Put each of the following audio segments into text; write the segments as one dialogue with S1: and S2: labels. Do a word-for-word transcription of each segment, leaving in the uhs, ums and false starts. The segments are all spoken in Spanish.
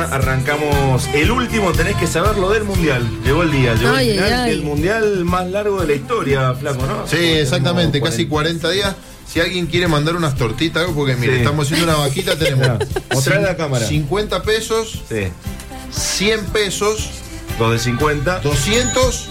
S1: arrancamos el último, tenés que saber lo del mundial. Llegó el día, llegó
S2: Ay,
S1: el final
S2: ay.
S1: del mundial más largo de la historia, flaco, ¿no?
S3: Sí, exactamente, casi cuarenta días. Si alguien quiere mandar unas tortitas, algo, porque mire,
S1: Sí.
S3: estamos haciendo una vaquita, tenemos
S1: Mostrá la cámara.
S3: cincuenta pesos,
S1: Sí.
S3: cien pesos,
S1: Dos de cincuenta,
S3: doscientos,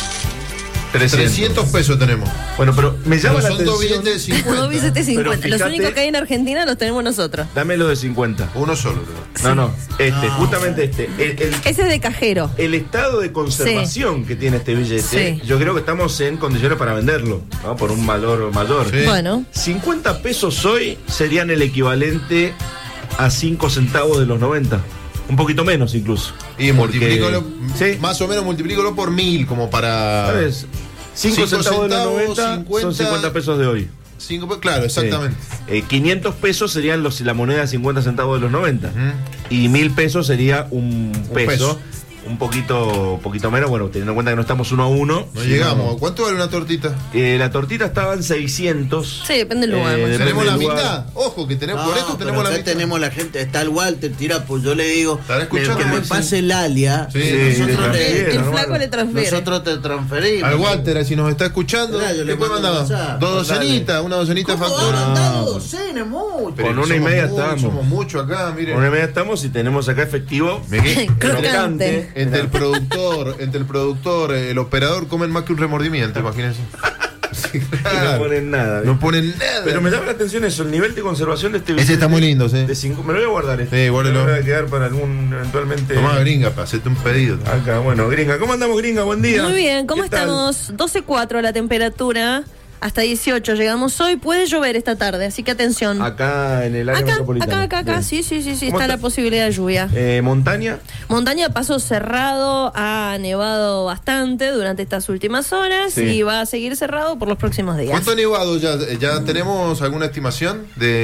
S1: trescientos.
S3: trescientos pesos tenemos.
S1: Bueno, pero me llama
S3: Pero
S1: la
S3: son dos
S1: atención.
S3: billetes de cincuenta.
S2: Dos billetes de cincuenta.
S1: Pero
S2: Los
S1: fíjate-
S2: únicos que hay en Argentina los tenemos nosotros.
S1: Dame lo de cincuenta.
S3: Uno solo.
S1: No, no, este, justamente este. El, el-
S2: Ese es de cajero.
S1: el estado de conservación que tiene este billete,
S2: Sí.
S1: yo creo que estamos en condiciones para venderlo, ¿no? Por un valor mayor.
S3: Sí.
S2: Bueno,
S1: cincuenta pesos hoy serían el equivalente a cinco centavos de los noventa. Un poquito menos incluso.
S3: Y multiplícalo,
S1: Sí.
S3: más o menos multiplícalo por mil, como para.
S1: ¿Sabes? cinco
S3: Cinco
S1: centavos de los
S3: centavos,
S1: noventa
S3: cincuenta.
S1: son cincuenta pesos de hoy.
S3: Cinco, pe- claro, exactamente.
S1: Sí. Eh, quinientos pesos serían los, la moneda de cincuenta centavos de los noventa.
S3: Ujú.
S1: Y mil pesos sería un peso.
S3: peso.
S1: Un poquito, poquito menos, bueno, teniendo en cuenta que no estamos uno a uno.
S3: No
S1: sino-
S3: llegamos. ¿Cuánto vale una tortita?
S1: Eh, la tortita estaba en seiscientos.
S2: sí, depende del lugar.
S1: Eh,
S2: más o menos.
S3: ¿Tenemos la
S1: del lugar.
S3: mitad? Ojo, que tenemos, por
S4: No,
S3: esto
S4: pero
S3: tenemos la
S4: acá
S3: mitad.
S4: tenemos la gente, está el Walter, tira, pues yo le digo
S3: ¿Estará escuchando?
S4: que me
S3: Sí.
S4: pase el alia.
S3: Sí,
S1: Sí,
S4: nosotros,
S1: le
S4: le,
S1: transfiere,
S2: El
S1: hermano.
S2: flaco le transfiere.
S4: nosotros te transferimos.
S3: Al Walter, si nos está escuchando,
S4: Mirá, yo le
S3: ¿qué puede
S4: mando
S3: mandar?
S4: un WhatsApp.
S3: Dos docenitas, una docenita de
S4: ¿Cómo
S3: factura.
S4: van a dar docenas, mucho?
S3: Pero
S1: Con una y
S3: somos
S1: media
S3: muchos,
S1: estamos.
S3: Somos muchos acá, miren.
S1: Una y media estamos y tenemos acá efectivo.
S3: Miguel,
S2: Crocante.
S3: Entre el productor, entre el productor, el operador comen más que un remordimiento, imagínense. Sí,
S1: Y
S3: claro.
S1: no ponen nada.
S3: No ponen nada.
S1: Pero me llama la atención eso, el nivel de conservación de este
S3: Ese está muy lindo, sí.
S1: De cinco, me lo voy a guardar este.
S3: Sí, guárdelo.
S1: Me lo voy a quedar para algún eventualmente.
S3: Tomá, gringa, para hacerte un pedido.
S1: Acá, bueno, gringa. ¿Cómo andamos, gringa? Buen día.
S2: Muy bien, ¿cómo
S1: ¿Qué tal?
S2: estamos? doce cuatro la temperatura, hasta dieciocho llegamos hoy. Puede llover esta tarde, así que atención.
S1: Acá en el área
S2: Acá,
S1: metropolitana.
S2: acá, acá, acá,
S1: Bien.
S2: sí, sí, sí, sí,
S1: ¿Cómo
S2: está
S1: está?
S2: la posibilidad de lluvia.
S1: Eh, montaña.
S2: Montaña paso cerrado, ha nevado bastante durante estas últimas horas
S1: Sí.
S2: y va a seguir cerrado por los próximos días.
S3: ¿Cuánto ha nevado ya? ¿Ya tenemos alguna estimación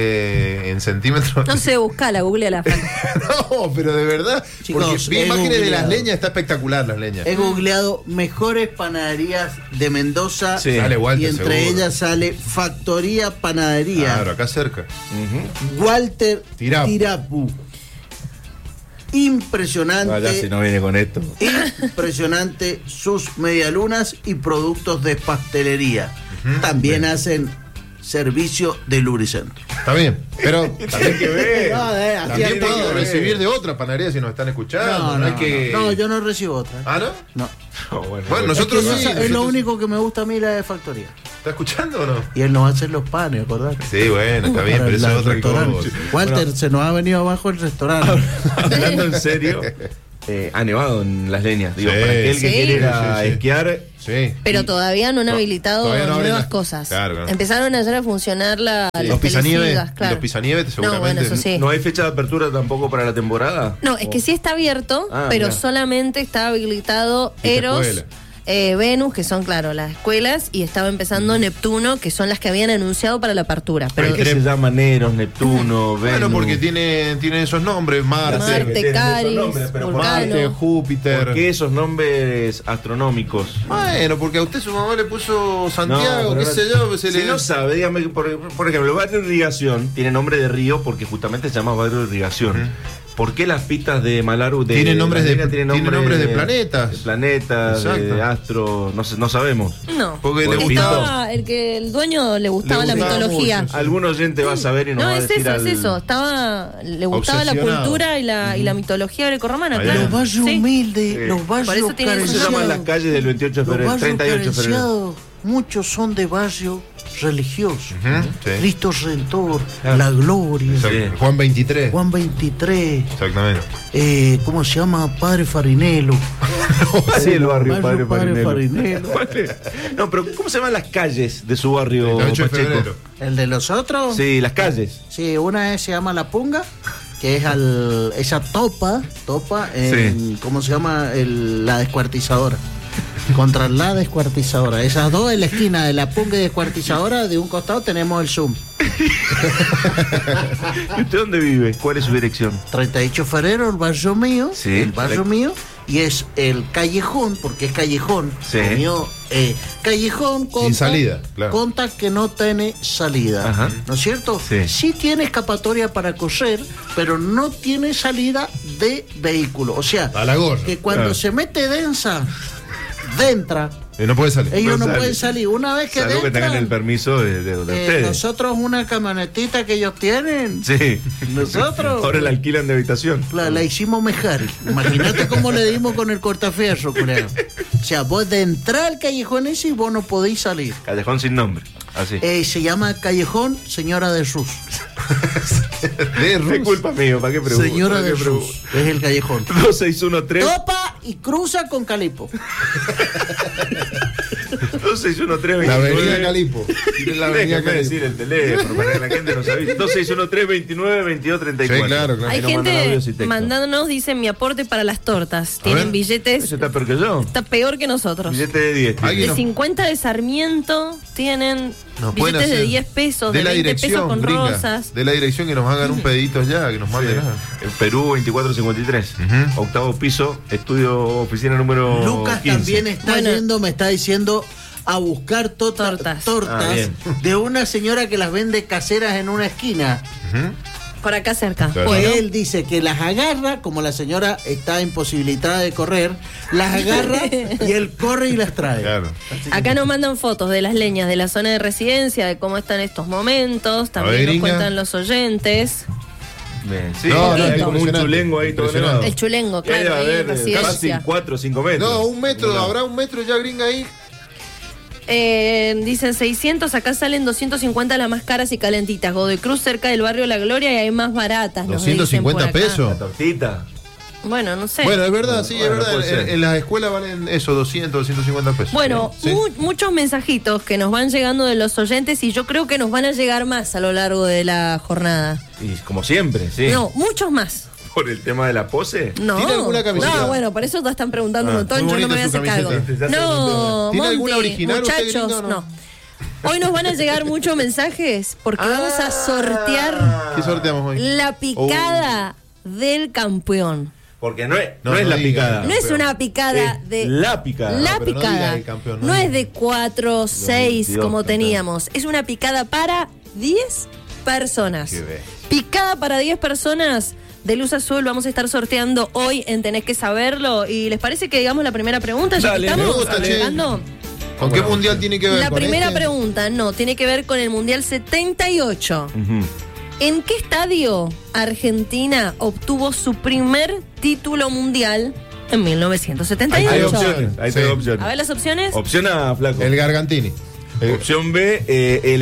S3: de en centímetros?
S2: No sé, buscala, googleala.
S3: No, pero de verdad.
S4: Chicos,
S3: porque vi
S4: he
S3: imágenes de las
S4: googleado.
S3: leñas, está espectacular las leñas.
S4: He googleado mejores panaderías de Mendoza
S1: Sí.
S3: Sale Walter,
S4: y entre
S3: seguro.
S4: ellas sale Factoría Panadería
S3: Claro, acá cerca.
S4: Walter
S3: Tirapu.
S4: Tirapu. Impresionante.
S1: Vaya si no viene con esto.
S4: Impresionante sus medialunas y productos de pastelería. También
S3: Bien.
S4: hacen servicio de lubricentro.
S3: Está bien, pero
S1: Hay que ver.
S4: No, eh, aquí
S3: también
S4: hay
S3: puedo
S4: todo.
S3: recibir de otra panadería si nos están escuchando.
S4: No,
S3: No,
S4: no,
S3: hay que...
S4: no, yo no recibo otra.
S3: ¿Ah, no?
S4: No.
S1: Oh, bueno,
S3: Bueno,
S4: Es,
S3: nosotros
S4: que
S3: sí.
S4: esa- es lo
S3: nosotros-
S4: único que me gusta a mí la de factoría.
S3: ¿Está escuchando o no?
S4: Y él nos hace los panes, ¿acordás?
S3: Sí, bueno, está bien,
S4: Para
S3: pero eso
S4: el
S3: es otra
S4: restaurante.
S3: cosa.
S4: Walter, se nos ha venido abajo el restaurante.
S1: Hablando en serio, eh, ha nevado en las leñas. Digo,
S3: Sí.
S1: para aquel que
S2: Sí.
S1: quiere ir a
S3: Sí, sí, sí.
S1: esquiar.
S3: Sí.
S2: Pero todavía no han
S3: To-
S2: habilitado
S3: todavía no abren
S2: nuevas
S3: las-
S2: cosas.
S3: Claro, claro.
S2: Empezaron ayer a funcionar la,
S3: Sí.
S2: las
S3: Los pisanieves,
S2: telesigas, claro.
S3: los pisanieves
S2: No,
S3: seguramente.
S2: bueno, eso sí.
S1: ¿No hay fecha de apertura tampoco para la temporada?
S2: No, es que sí está abierto,
S1: Ah,
S2: pero
S1: mirá.
S2: solamente está habilitado
S3: Y la
S2: Eros,
S3: escuela.
S2: eh, Venus, que son, claro, las escuelas, y estaba empezando Neptuno, que son las que habían anunciado para la apertura. Pero
S1: ¿Por qué se llaman Eros, Neptuno, Venus?
S3: Bueno, porque tiene, tiene esos nombres, Marte,
S2: Marte,
S1: tienen esos
S2: Caris,
S1: nombres, pero ¿por
S3: Marte,
S2: Vulcano.
S3: Júpiter.
S1: ¿Por qué esos nombres astronómicos?
S3: Bueno, porque a usted su mamá le puso Santiago,
S1: pero
S3: qué
S1: no-
S3: sé yo. Se
S1: si
S3: le...
S1: no sabe, dígame, que por, por ejemplo, el barrio de irrigación tiene nombre de río porque justamente se llama barrio de irrigación.
S3: Ujú.
S1: ¿Por qué las pistas de Malaru de
S3: Tienen nombres de-
S1: Argentina tienen
S3: tienen
S1: nombres
S3: nombres de planetas?
S1: de planetas, de
S3: Exacto.
S1: astros, no, sé- no sabemos.
S2: No,
S3: Porque le
S2: estaba el que el dueño le gustaba
S3: Le
S2: la
S3: gustaba
S2: mitología.
S3: mucho, sí.
S1: Algún oyente va a saber y nos
S2: No,
S1: va a
S2: es
S1: decir
S2: eso,
S1: al-
S2: es eso. Estaba, le gustaba la
S3: Obsesionado.
S2: cultura y la, y la mitología grecorromana,
S3: Ahí
S2: claro.
S3: va.
S4: Los barrios
S2: Sí.
S4: humildes,
S1: Sí.
S4: los
S2: Por
S4: barrios
S2: eso tiene
S1: ¿Cómo se
S2: esos
S1: llaman las
S4: carenciados.
S1: calles del veintiocho de
S4: Los
S1: febrero?
S4: barrios
S1: treinta y ocho de febrero.
S4: carenciados, muchos son de barrio religioso.
S3: Ujú, sí.
S4: Cristo Redentor,
S1: Claro.
S4: la gloria,
S3: Exacto.
S1: Sí.
S3: Juan veintitrés.
S4: Juan veintitrés,
S3: Exactamente.
S4: eh, ¿cómo se llama? Padre Farinelo.
S1: Sí, el barrio Padre
S4: Padre
S1: Farinelo.
S4: Farinelo.
S1: No, pero ¿cómo se llaman las calles de su barrio,
S3: treinta y ocho de
S1: Pacheco?
S3: febrero.
S4: ¿El de los otros?
S1: Sí, las calles.
S4: Sí, una es- se llama La Punga, que es al, esa topa, topa, en,
S1: Sí.
S4: ¿cómo se llama? El- la descuartizadora. Contra la descuartizadora. Esas dos en la esquina de La Punga y descuartizadora, de un costado tenemos el Zoom.
S1: ¿Y usted dónde vive? ¿Cuál es su dirección?
S4: treinta y ocho de febrero, el barrio mío,
S1: Sí,
S4: el barrio
S1: correcto.
S4: mío, y es el callejón, porque es callejón,
S1: Sí.
S4: lo mío Eh, callejón conta,
S3: Sin salida, claro.
S4: conta que no tiene salida,
S1: Ajá.
S4: ¿no es cierto?
S1: Sí.
S4: Sí tiene escapatoria para correr, pero no tiene salida de vehículo. O sea,
S3: A la gorra.
S4: que cuando
S1: Claro.
S4: se mete densa, dentra,
S3: Eh, no puede salir.
S4: ellos no
S1: sale.
S4: pueden salir. Una vez que
S1: Salvo que tengan el
S4: dentra,
S1: permiso de, de, de
S4: eh,
S1: ustedes.
S4: nosotros una camionetita que ellos tienen,
S1: Sí.
S4: nosotros
S1: Ahora la alquilan de habitación.
S4: la, la hicimos mejor. Imagínate cómo le dimos con el cortafierro, creo. O sea, vos de entrar al callejón ese y vos no podéis salir.
S1: Callejón sin nombre. Así.
S4: Eh, se llama Callejón Señora de Rus.
S3: De Rus.
S1: Es culpa mío, ¿para qué pregunto?
S4: Señora
S1: ¿Para
S4: de
S1: qué pregunto?
S4: Rus. Es el callejón.
S1: dos seis uno tres
S4: Topa y cruza con Calipo.
S1: dos seis uno tres
S3: La
S1: veintinueve
S3: avenida Calipo. La avenida
S1: Déjame
S3: Calipo.
S1: decir el teléfono para que la gente nos avise. dos seis uno tres veintinueve veintidós treinta y cuatro.
S3: Sí, claro, claro.
S2: Hay
S1: Ahí nos mandan
S2: gente
S1: audios y textos.
S2: mandándonos, dice mi aporte para las tortas. Tienen
S3: ver.
S2: billetes,
S1: Ese está peor que yo.
S2: está peor que nosotros.
S1: Billete de diez. tiene.
S3: Alguien
S2: De
S3: nos-
S2: cincuenta de Sarmiento tienen
S3: Nos pueden
S2: billetes de
S3: hacer-
S2: diez pesos, de,
S3: de la
S2: veinte pesos
S3: dirección,
S2: con
S3: gringa,
S2: rosas.
S3: de la dirección que nos hagan un pedito ya, que nos manden. nada.
S1: En Perú veinticuatro cincuenta y tres.
S3: Ujú.
S1: Octavo piso, estudio, oficina número
S4: Lucas
S1: quince.
S4: también está
S2: Bueno.
S4: yendo, me está diciendo, a buscar tota-
S2: Tortas.
S4: tortas
S1: Ah, bien.
S4: de una señora que las vende caseras en una esquina.
S3: Ujú.
S2: Por acá cerca.
S3: Claro.
S4: Pues
S2: Bueno,
S4: él dice que las agarra, como la señora está imposibilitada de correr, las agarra y él corre y las trae.
S3: Claro.
S2: acá nos mandan fotos de las leñas de la zona de residencia, de cómo están estos momentos. También
S3: ver,
S2: nos
S3: Inga.
S2: cuentan los oyentes.
S1: Bien, sí,
S3: No,
S2: no,
S1: hay
S2: es
S1: como un
S3: impresionante.
S1: chulengo ahí todo
S3: Impresionante.
S1: nevado.
S2: El chulengo,
S1: Y ahí
S2: claro,
S1: debe
S2: ahí en
S1: haber, eh, casi
S2: residencia.
S1: cuatro o cinco metros.
S3: No, un metro,
S1: Ningún lado.
S3: ¿habrá un metro ya gringa ahí?
S2: Eh, dicen seiscientos, acá salen doscientos cincuenta las más caras y calentitas. Godoy Cruz cerca del barrio La Gloria y hay más baratas. nos
S3: doscientos cincuenta
S2: dicen por acá.
S3: pesos.
S1: La tortita.
S2: Bueno, no sé.
S3: Bueno, es verdad, sí,
S1: Bueno,
S3: es verdad.
S1: puede
S3: En,
S1: ser.
S3: en las escuelas valen eso, doscientos, doscientos cincuenta pesos.
S2: Bueno,
S3: Sí.
S2: mu- muchos mensajitos que nos van llegando de los oyentes y yo creo que nos van a llegar más a lo largo de la jornada.
S1: Y como siempre, sí.
S2: No, muchos más.
S1: Por el tema de la pose.
S2: No,
S3: ¿Tiene alguna camiseta?
S2: no, bueno, por eso te están preguntando
S3: Ah,
S2: un montón,
S3: muy
S2: yo no me voy a
S3: bonita
S2: hacer
S3: su
S2: cargo.
S3: camiseta.
S1: Ya se
S2: No,
S3: ¿Tiene
S2: Monty,
S3: alguna original usted,
S2: muchachos,
S3: gringo, o no?
S2: no. Hoy nos van a llegar muchos mensajes porque
S3: Ah.
S2: vamos a sortear
S3: ¿Qué sorteamos hoy?
S2: la picada del campeón.
S1: Porque no es, no
S3: No,
S1: es
S3: no
S1: la
S3: diga.
S1: picada.
S2: No es una picada
S1: Es
S2: de...
S1: la picada.
S2: La
S3: No, pero no
S2: picada.
S3: diga el campeón, no
S2: no
S3: diga.
S2: es de cuatro, seis
S1: veintidós,
S2: como
S1: campeón.
S2: teníamos. Es una picada para diez personas.
S3: Qué ve.
S2: Picada para diez personas de Luz Azul. Vamos a estar sorteando hoy en Tenés que Saberlo. ¿Y les parece que digamos la primera pregunta? Ya que
S1: Dale,
S2: estamos
S3: me gusta, che.
S2: arrancando.
S3: ¿Con qué mundial tiene que ver?
S2: La
S3: ¿Con
S2: primera
S3: este?
S2: pregunta, no, tiene que ver con el Mundial setenta y ocho.
S1: Ujú.
S2: ¿En qué estadio Argentina obtuvo su primer título mundial en mil novecientos setenta y
S1: Hay
S2: ocho?
S1: opciones. Hay
S3: Sí.
S1: tres opciones.
S2: A ver las opciones.
S1: Opción A, flaco.
S3: El Gargantini. El-
S1: Opción B, eh, el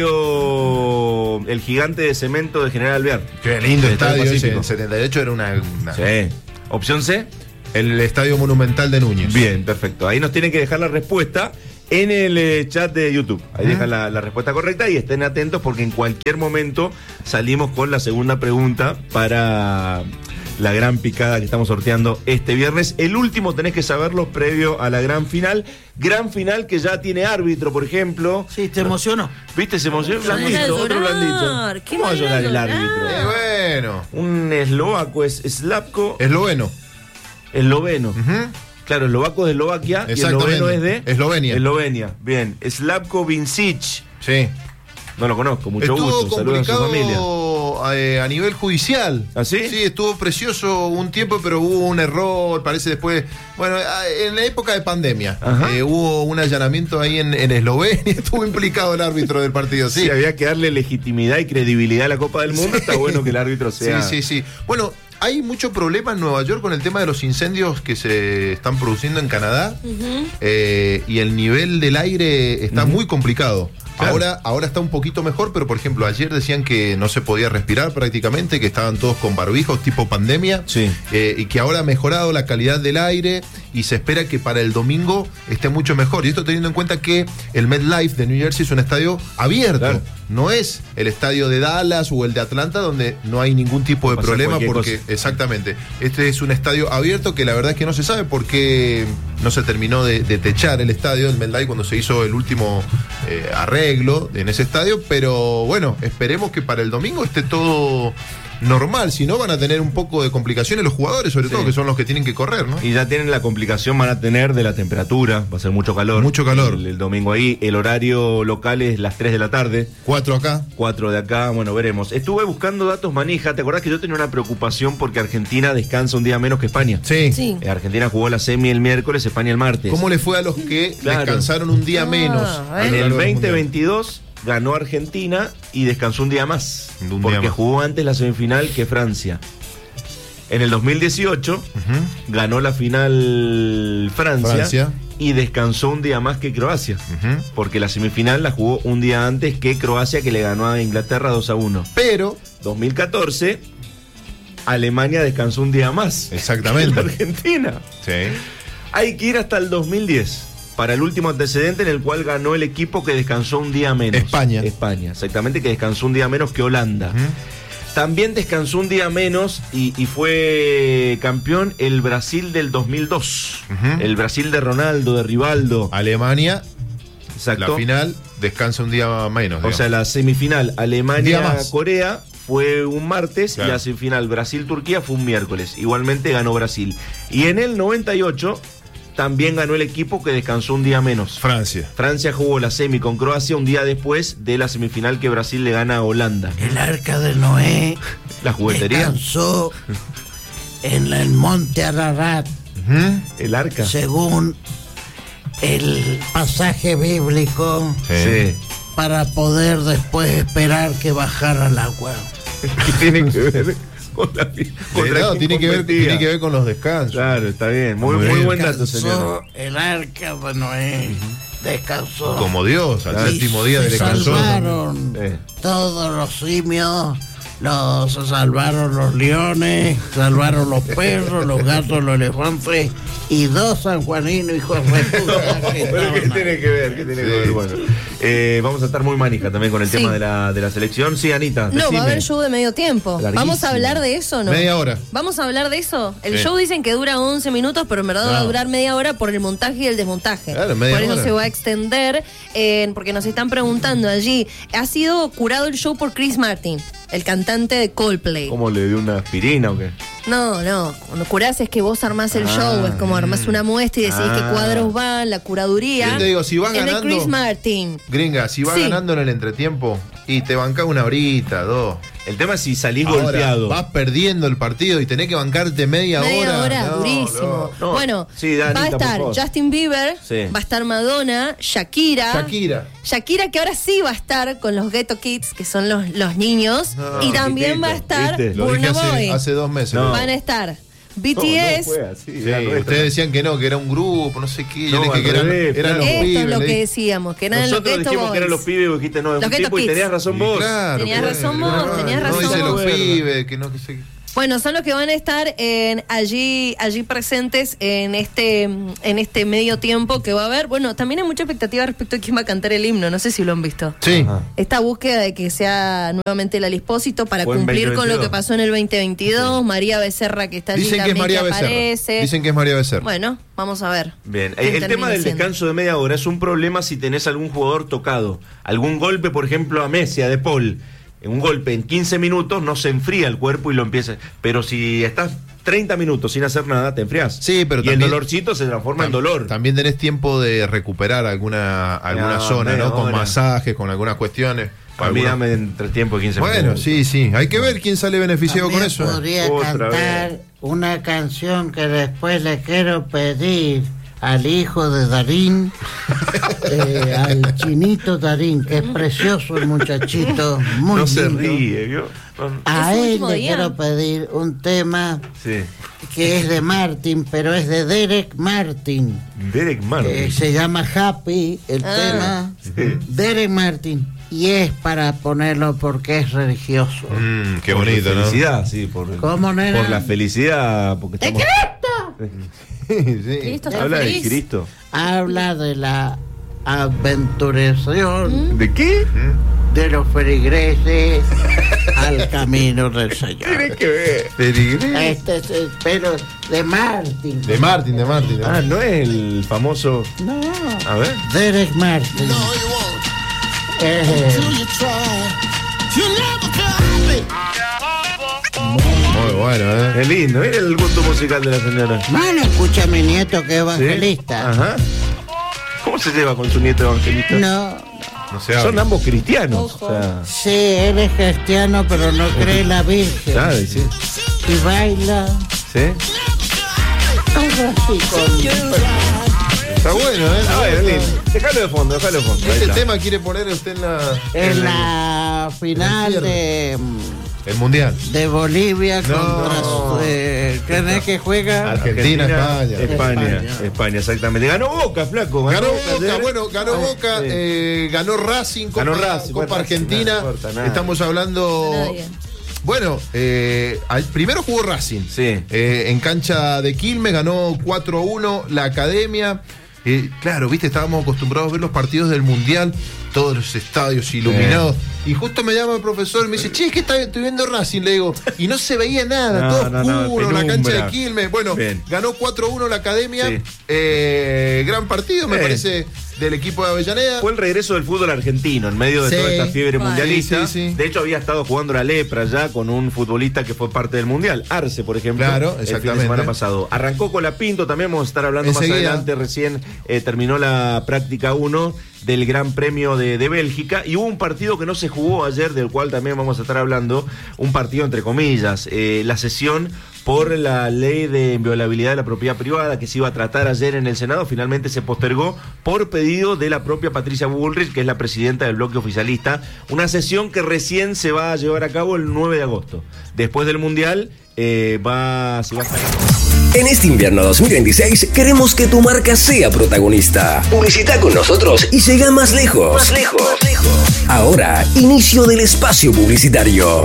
S1: estadio El Gigante de Cemento de General Alvear.
S3: Qué lindo
S1: El
S3: estadio ese.
S1: Pacífico.
S3: En setenta y ocho era una, una-
S1: Sí. Opción C.
S3: El Estadio Monumental de Núñez.
S1: Bien, perfecto. Ahí nos tienen que dejar la respuesta en el eh, chat de YouTube. Ahí dejan la, la respuesta correcta y estén atentos porque en cualquier momento salimos con la segunda pregunta para la gran picada que estamos sorteando este viernes. El último tenés que saberlo previo a la gran final. Gran final que ya tiene árbitro, por ejemplo.
S4: Sí, te emocionó.
S1: ¿Viste? Se emocionó
S2: Van a
S1: blandito, otro
S2: llorar.
S1: blandito.
S2: ¿Qué
S1: ¿Cómo va a
S2: van a
S1: llorar el
S2: llorar?
S1: árbitro?
S3: Eh, bueno.
S1: Un eslovaco es Slavko
S3: Esloveno.
S1: esloveno.
S3: Ujú.
S1: Claro, eslovaco es de Eslovaquia y
S3: Exactamente.
S1: esloveno es de
S3: Eslovenia.
S1: Eslovenia. Bien, Slavko Vincic.
S3: Sí.
S1: No lo conozco, mucho
S3: Estuvo
S1: gusto. Saludos a su familia.
S3: complicado eh, a nivel judicial.
S1: ¿Ah, sí?
S3: Sí, estuvo precioso un tiempo, pero hubo un error, parece después. Bueno, ah, en la época de pandemia
S1: Ajá.
S3: eh, hubo un allanamiento ahí en, en Eslovenia. Estuvo implicado el árbitro del partido, sí.
S1: Si había que darle legitimidad y credibilidad a la Copa del Mundo, está bueno que el árbitro sea.
S3: Sí, sí, sí. Bueno, hay mucho problema en Nueva York con el tema de los incendios que se están produciendo en Canadá. Eh, y el nivel del aire está muy complicado.
S1: Claro.
S3: Ahora, ahora está un poquito mejor, pero por ejemplo, ayer decían que no se podía respirar prácticamente, que estaban todos con barbijos tipo pandemia,
S1: Sí.
S3: eh, y que ahora ha mejorado la calidad del aire y se espera que para el domingo esté mucho mejor. Y esto teniendo en cuenta que el MetLife de New Jersey es un estadio abierto,
S1: Claro.
S3: no es el estadio de Dallas o el de Atlanta donde no hay ningún tipo de
S1: Pasa
S3: problema
S1: cualquier
S3: porque
S1: cosa.
S3: exactamente, este es un estadio abierto que la verdad es que no se sabe por qué no se terminó de, de techar el estadio del MetLife cuando se hizo el último eh, arreglo en ese estadio, pero bueno, esperemos que para el domingo esté todo normal, si no van a tener un poco de complicaciones los jugadores, sobre sí. todo que son los que tienen que correr, ¿no?
S1: Y ya tienen la complicación, van a tener de la temperatura, va a ser mucho calor.
S3: Mucho calor.
S1: El, el domingo ahí, el horario local es las tres de la tarde.
S3: cuatro acá.
S1: cuatro de acá, bueno, veremos. Estuve buscando datos manija, ¿te acordás que yo tenía una preocupación porque Argentina descansa un día menos que España?
S3: Sí.
S2: sí.
S1: Eh, Argentina jugó la semi el miércoles, España el martes.
S3: ¿Cómo le fue a los que claro. descansaron un día
S2: ah,
S3: menos?
S1: En el veinte veintidós ganó Argentina y descansó un día más,
S3: un
S1: porque
S3: día más.
S1: jugó antes la semifinal que Francia. En el dos mil dieciocho uh-huh. ganó la final Francia,
S3: Francia
S1: y descansó un día más que Croacia, uh-huh. porque la semifinal la jugó un día antes que Croacia, que le ganó a Inglaterra dos a uno.
S3: Pero
S1: dos mil catorce Alemania descansó un día más.
S3: Exactamente.
S1: Que la Argentina.
S3: Sí.
S1: Hay que ir hasta el dos mil diez para el último antecedente en el cual ganó el equipo que descansó un día menos.
S3: España.
S1: España, exactamente, que descansó un día menos que Holanda. Uh-huh. También descansó un día menos y, y fue campeón el Brasil del dos mil dos. Uh-huh. El Brasil de Ronaldo, de Rivaldo.
S3: Alemania,
S1: exacto.
S3: La final descansa un día menos.
S1: O
S3: digamos.
S1: sea, la semifinal Alemania-Corea fue un martes, claro. Y la semifinal Brasil-Turquía fue un miércoles. Igualmente ganó Brasil. Y en el noventa y ocho también ganó el equipo que descansó un día menos.
S3: Francia.
S1: Francia jugó la semi con Croacia un día después de la semifinal que Brasil le gana a Holanda.
S4: El arca de Noé.
S1: La juguetería.
S4: Descansó en el monte Ararat.
S1: Uh-huh. El arca.
S4: Según el pasaje bíblico.
S1: Sí.
S4: Para poder después esperar que bajara el agua.
S1: ¿Qué tiene que ver? Con la,
S3: con la tiene, que ver, tiene que ver con los descansos.
S1: Claro, está bien. Muy, muy, muy buen dato, señor.
S4: El arca de Noé descansó.
S3: Como Dios, al
S4: y
S3: séptimo día de descanso.
S4: Salvaron eh. todos los simios, los salvaron los leones, salvaron los perros, los gatos, los elefantes y dos sanjuaninos, hijos de puta.
S1: No, pero ¿qué tiene que ver? ¿Qué tiene sí. que ver? Bueno, eh, vamos a estar muy manija también con el sí. tema de la, de la selección. Sí, Anita.
S2: No,
S1: decime.
S2: va a haber show de medio tiempo. Larguísimo. ¿Vamos a hablar de eso o no?
S3: Media hora.
S2: ¿Vamos a hablar de eso? El
S3: sí.
S2: show dicen que dura once minutos, pero en verdad no. va a durar media hora por el montaje y el desmontaje.
S3: Claro, media
S2: por eso
S3: hora.
S2: se va a extender, eh, porque nos están preguntando allí. ¿Ha sido curado el show por Chris Martin, el cantante de Coldplay?
S1: ¿Cómo le dio una aspirina o qué?
S2: No, no. Cuando curás es que vos armás el ah, show, es como armás una muestra y decidís ah, qué cuadros van, la curaduría.
S3: Yo te digo, si va
S2: es
S3: ganando.
S2: de Chris Martin.
S3: Gringa, si va sí. ganando en el entretiempo y te banca una horita, dos.
S1: El tema es si salís
S3: Ahora,
S1: golpeado.
S3: Vas perdiendo el partido y tenés que bancarte media,
S2: media
S3: hora.
S2: Media hora,
S3: no,
S2: durísimo.
S3: No,
S2: no. Bueno,
S1: sí, Danita,
S2: va a estar Justin Bieber,
S1: sí.
S2: va a estar Madonna, Shakira.
S3: Shakira.
S2: Shakira, que ahora sí va a estar con los Ghetto Kids, que son los, los niños. No, y también chiquito, va a estar Burna Boy.
S3: Hace, hace dos meses.
S2: No. Van a estar B T S.
S1: No, no fue así,
S3: sí, ustedes decían que no, que era un grupo, no sé qué.
S1: No,
S3: yo dije que eran,
S1: revés,
S3: eran los
S2: Esto
S3: pibes.
S2: es lo que decíamos, que eran
S1: Nosotros
S2: los
S1: dijimos
S2: Boys.
S1: que eran los pibes y vos dijiste no, es
S2: los
S1: un tipo
S2: Kids.
S1: y tenías razón
S3: sí,
S1: vos.
S3: Claro,
S2: tenías
S3: claro,
S2: razón
S3: claro,
S2: vos, tenías
S3: no,
S2: razón
S3: dice
S2: vos.
S3: los pibes, que no, que sé.
S2: Bueno, son los que van a estar en, allí, allí presentes en este, en este medio tiempo que va a haber. Bueno, también hay mucha expectativa respecto a quién va a cantar el himno. No sé si lo han visto.
S3: Sí.
S2: Ajá. Esta búsqueda de que sea nuevamente el Alispósito para
S1: Buen
S2: cumplir con lo que pasó en el veinte veintidós. Sí. María Becerra, que está allí
S3: Dicen
S2: también,
S3: que es María
S2: que
S3: Becerra.
S2: aparece.
S3: Dicen que es María Becerra.
S2: Bueno, vamos a ver.
S1: Bien, el tema del siendo? descanso de media hora es un problema si tenés algún jugador tocado. Algún golpe, por ejemplo, a Messi, a De Paul. Un golpe en quince minutos no se enfría el cuerpo y lo empieza. Pero si estás treinta minutos sin hacer nada, te enfrías.
S3: Sí, pero
S1: y
S3: también,
S1: el dolorcito se transforma en dolor.
S3: También tenés tiempo de recuperar alguna, alguna no, zona, ¿no? Con hora. masajes, con algunas cuestiones.
S1: A mí dame entre tiempo de quince
S3: bueno,
S1: minutos.
S3: Bueno, sí, sí. Hay que ver quién sale beneficiado
S4: también
S3: con eso.
S4: Podría ¿eh? cantar vez. una canción que después le quiero pedir al hijo de Darín, eh, al chinito Darín, que es precioso el muchachito, muy
S1: no
S4: lindo.
S1: se ríe, ¿vio?
S4: A él le día? quiero pedir un tema sí. que es de Martin, pero es de Derek Martin.
S1: Derek Martin.
S4: Eh, se llama Happy, el ah, tema. Sí. Derek Martin. Y es para ponerlo porque es religioso.
S3: Mm, qué bonito,
S1: ¿no? Felicidad, sí. Por,
S4: ¿Cómo, nena?
S1: Por la felicidad. Porque
S2: ¡De
S1: estamos...
S2: Cristo!
S1: sí.
S2: Cristo
S1: Habla
S2: feliz.
S1: de Cristo.
S4: Habla de la aventuración.
S1: ¿De qué?
S4: De los feligreses al camino del Señor.
S1: Tiene que ver. Feligreses.
S4: Este es el pero de Martin.
S3: De Martin, de Martin. De
S1: ah,
S3: Martin.
S1: no es el famoso.
S4: No.
S1: A ver.
S4: Derek Martin. No, you won't. Eh,
S3: Muy bueno, ¿eh?
S1: Es lindo, mira el gusto musical de la señora.
S4: Bueno, escucha a mi nieto que es
S1: ¿Sí?
S4: evangelista.
S1: Ajá. ¿Cómo se lleva con su nieto evangelista?
S4: No,
S3: No se
S1: Son
S3: habla.
S1: ambos cristianos.
S2: Ojo.
S1: O sea,
S4: sí, él es cristiano, pero no cree en la Virgen.
S1: ¿sabe? Sí.
S4: Y baila.
S1: ¿Sí?
S4: Algo así con...
S3: Está bueno, ¿eh?
S1: A ver, lindo. Déjalo de fondo, déjalo de fondo. Ahí
S3: ¿Este
S1: está.
S3: tema quiere poner usted en la.
S4: En la final
S3: cierre.
S4: de,
S3: El mundial.
S4: de Bolivia
S3: No.
S4: contra eh, ¿quién es que juega?
S3: Argentina, España.
S1: España,
S4: España.
S1: España, exactamente. Ganó Boca, flaco.
S3: Ganó
S1: ayer.
S3: Boca, bueno, ganó
S1: Ah,
S3: Boca,
S1: sí.
S3: eh, ganó Racing, Copa,
S1: Ganó Racing,
S3: Copa
S1: bueno,
S3: Argentina.
S1: no importa nada.
S3: Estamos hablando.
S2: Nadie.
S3: Bueno, eh, al- primero jugó Racing.
S1: Sí.
S3: Eh, en cancha de Quilmes, ganó cuatro a uno la Academia. Eh, claro, viste, estábamos acostumbrados a ver los partidos del Mundial, todos los estadios iluminados. Y justo me llama el profesor y me dice, che, ¿qué está, estoy viendo Racing? Le digo, y no se veía nada,
S1: No,
S3: todo
S1: no, no,
S3: oscuro, la
S1: penumbra.
S3: cancha de Quilmes. Bueno,
S1: Bien.
S3: ganó cuatro a uno la Academia.
S1: Sí.
S3: Eh, gran partido, me
S1: Sí.
S3: parece, del equipo de Avellaneda.
S1: Fue el regreso del fútbol argentino en medio de
S3: Sí.
S1: toda esta fiebre
S2: Vale.
S1: mundialista.
S3: Sí, sí, sí.
S1: De hecho, había estado jugando la lepra ya con un futbolista que fue parte del mundial, Arce, por ejemplo.
S3: Claro,
S1: El fin de
S3: exactamente.
S1: semana pasado. Arrancó con la Pinto, también vamos a estar hablando
S3: Enseguida.
S1: más adelante. Recién eh, terminó la práctica uno del Gran Premio de, de Bélgica y hubo un partido que no se jugó ayer, del cual también vamos a estar hablando, un partido entre comillas, eh, la sesión por la ley de inviolabilidad de la propiedad privada que se iba a tratar ayer en el Senado, finalmente se postergó por pedido de la propia Patricia Bullrich, que es la presidenta del bloque oficialista, una sesión que recién se va a llevar a cabo el nueve de agosto. Después del Mundial eh, va, se va a estar...
S5: En este invierno dos mil veintiséis queremos que tu marca sea protagonista. Publicita con nosotros y llega más lejos. Más lejos. Ahora, inicio del espacio publicitario.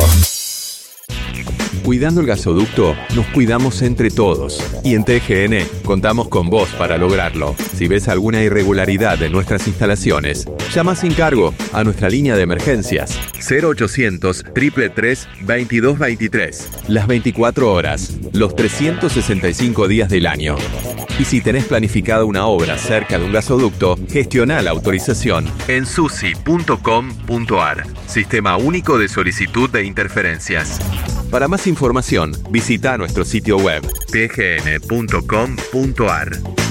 S6: Cuidando el gasoducto, nos cuidamos entre todos. Y en T G N contamos con vos para lograrlo. Si ves alguna irregularidad en nuestras instalaciones, llama sin cargo a nuestra línea de emergencias cero ochocientos, tres tres tres, veintidós veintitrés. Las veinticuatro horas, los trescientos sesenta y cinco días del año. Y si tenés planificada una obra cerca de un gasoducto, gestiona la autorización en susi punto com punto ar. Sistema único de solicitud de interferencias. Para más información, visita nuestro sitio web t g n punto com punto ar.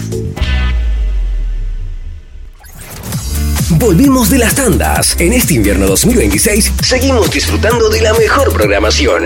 S5: Volvimos de las tandas. En este invierno dos mil veintiséis seguimos disfrutando de la mejor programación.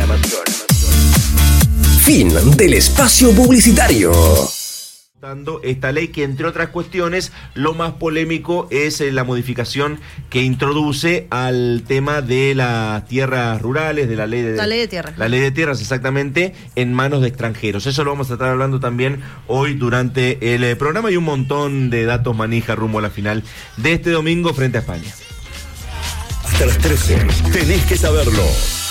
S5: Fin del espacio publicitario.
S1: Esta ley que, entre otras cuestiones, lo más polémico es eh, la modificación que introduce al tema de las tierras rurales, de la ley de,
S2: La ley de tierras.
S1: La ley de tierras, exactamente, en manos de extranjeros. Eso lo vamos a estar hablando también hoy durante el eh, programa y un montón de datos manija rumbo a la final de este domingo frente a España.
S5: Hasta las trece. Tenés que saberlo.